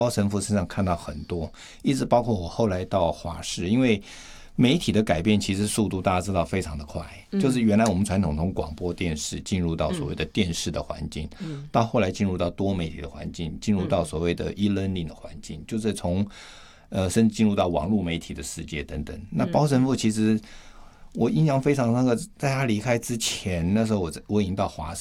包神父身上看到很多，一直包括我后来到华视，因为媒体的改变其实速度大家知道非常的快，就是原来我们传统从广播电视进入到所谓的电视的环境，到后来进入到多媒体的环境，进入到所谓的 e-learning 的环境，就是从甚至进入到网络媒体的世界等等。那包神父其实我印象非常那个，在他离开之前，那时候我已经到华视。